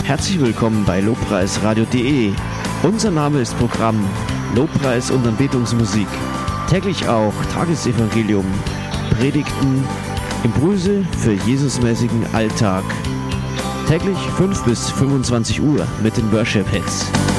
Herzlich willkommen bei lobpreisradio.de. Unser Name ist Programm Lobpreis und Anbetungsmusik. Täglich auch Tagesevangelium, Predigten, Impulse für Jesusmäßigen Alltag. Täglich 5 bis 25 Uhr mit den Worship Hits.